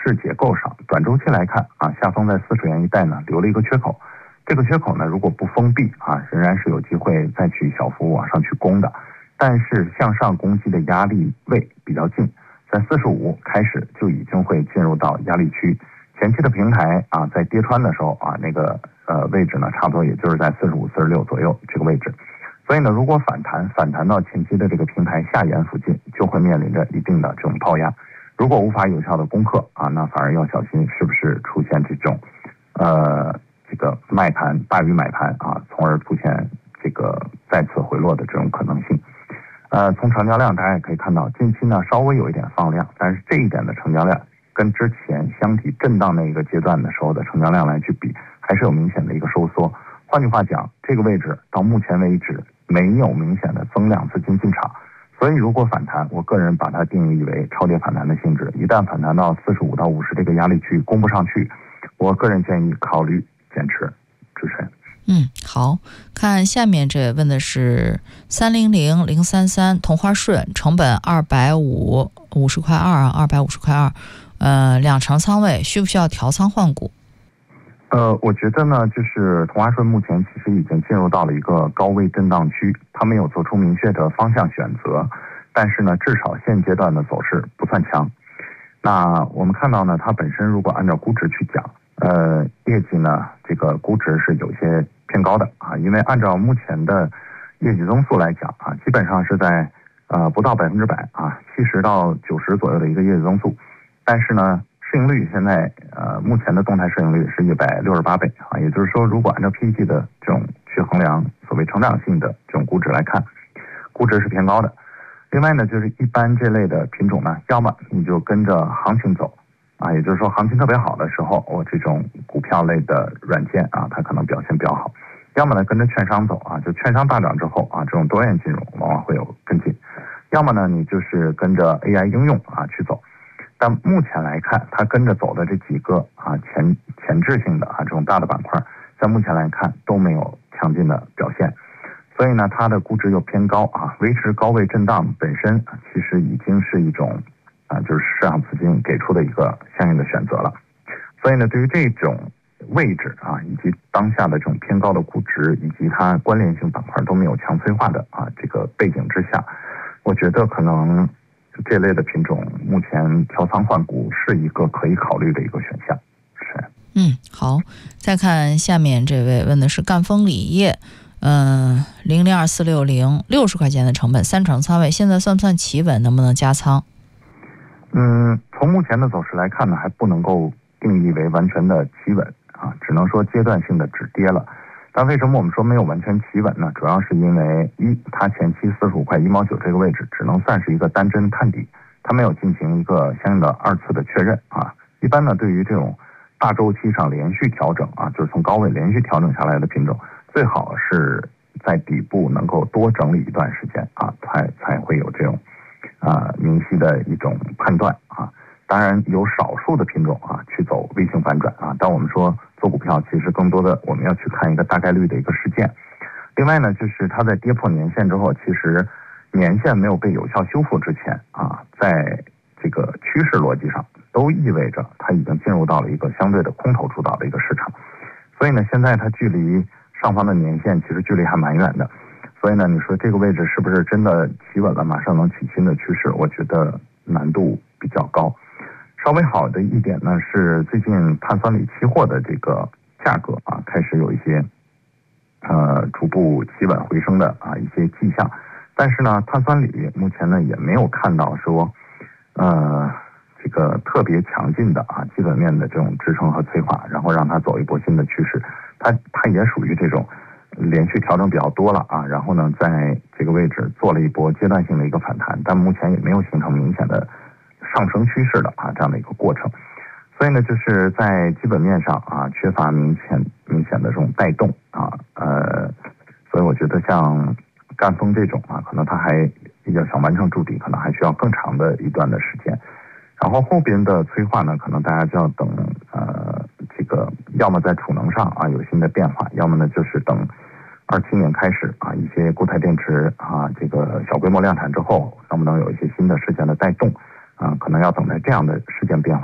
势结构上，短周期来看啊，下方在40元一带呢留了一个缺口，这个缺口呢如果不封闭啊，仍然是有机会再去小幅往上去攻的，但是向上攻击的压力位比较近，在45开始就已经会进入到压力区，前期的平台啊在跌穿的时候啊，那个位置呢差不多也就是在45、46左右这个位置，所以呢如果反弹到前期的这个平台下沿附近，就会面临着一定的这种抛压，如果无法有效的攻克啊，那反而要小心是不是出现这种这个卖盘大于买盘啊，从而出现这个再次回落的这种可能性。从成交量大家也可以看到，近期呢稍微有一点放量，但是这一点的成交量跟之前箱体震荡那一个阶段的时候的成交量来去比，还是有明显的一个收缩。换句话讲，这个位置到目前为止没有明显的增量资金进场，所以如果反弹，我个人把它定义为超跌反弹的性质，一旦反弹到45到50这个压力区攻不上去，我个人建议考虑减持。主持人。 好，看下面这问的是300033同花顺，成本250块2，250块2，两成仓位，需不需要调仓换股？ 我觉得呢，就是同花顺目前其实已经进入到了一个高位震荡区，它没有做出明确的方向选择，但是呢，至少现阶段的走势不算强。那我们看到呢，它本身如果按照估值去讲，业绩呢，这个估值是有些偏高的啊，因为按照目前的业绩增速来讲啊，基本上是在不到100%啊，70到90左右的一个业绩增速，但是呢，市盈率现在目前的动态市盈率是168倍啊，也就是说，如果按照 PEG 的这种去衡量所谓成长性的这种估值来看，估值是偏高的。另外呢，就是一般这类的品种呢，要么你就跟着行情走啊，也就是说行情特别好的时候，我这种股票类的软件啊，它可能表现比较好；要么呢跟着券商走啊，就券商大涨之后啊，这种多元金融往往会有跟进；要么呢你就是跟着 AI 应用啊去走。但目前来看，它跟着走的这几个啊前置性的啊这种大的板块，在目前来看都没有强劲的表现。所以呢，它的估值又偏高啊，维持高位震荡本身其实已经是一种就是市场资金给出的一个相应的选择了。所以呢，对于这种位置啊，以及当下的这种偏高的估值，以及它关联性板块都没有强催化的这个背景之下，我觉得可能这类的品种目前调仓换股是一个可以考虑的一个选项。 好，再看下面这位问的是赣锋锂业。002460 60块钱的成本，3成仓位，现在算不算企稳？能不能加仓？ 从目前的走势来看呢，还不能够定义为完全的企稳啊，只能说阶段性的止跌了。但为什么我们说没有完全企稳呢？主要是因为它前期45块1毛9这个位置只能算是一个单针探底，它没有进行一个相应的二次的确认啊。一般呢，对于这种大周期上连续调整啊，就是从高位连续调整下来的品种，最好是在底部能够多整理一段时间啊，才会有这种明晰的一种判断啊。当然有少数的品种啊去走微型反转啊，但我们说做股票其实更多的我们要去看一个大概率的一个事件。另外呢，就是它在跌破年线之后，其实年线没有被有效修复之前啊，在这个趋势逻辑上都意味着它已经进入到了一个相对的空头主导的一个市场。所以呢，现在它距离上方的年线其实距离还蛮远的，所以呢，你说这个位置是不是真的企稳了，马上能起新的趋势？我觉得难度比较高。稍微好的一点呢是最近碳酸锂期货的这个价格啊开始有一些逐步企稳回升的一些迹象，但是呢，碳酸锂目前呢也没有看到说这个特别强劲的基本面的这种支撑和催化，然后让它走一波新的趋势。它也属于这种连续调整比较多了然后呢，在这个位置做了一波阶段性的一个反弹，但目前也没有形成明显的上升趋势的这样的一个过程。所以呢，就是在基本面上缺乏明显的这种带动所以我觉得像赣锋这种可能它还要想完成筑底，可能还需要更长的一段的时间。然后后边的催化呢，可能大家就要等这个要么在储能上有新的变化，要么呢就是等27年开始一些固态电池这个小规模量产之后，能不能有一些新的事件的带动可能要等待这样的事件变化